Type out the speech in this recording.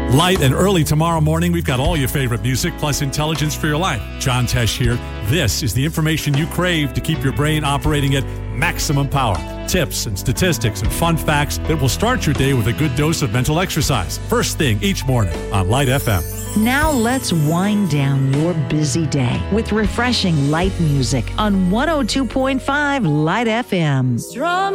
Light and early tomorrow morning, we've got all your favorite music plus intelligence for your life. John Tesh here. This is the information you crave to keep your brain operating at maximum power. Tips and statistics and fun facts that will start your day with a good dose of mental exercise. First thing each morning on Light FM. Now let's wind down your busy day with refreshing light music on 102.5 Light FM. Strum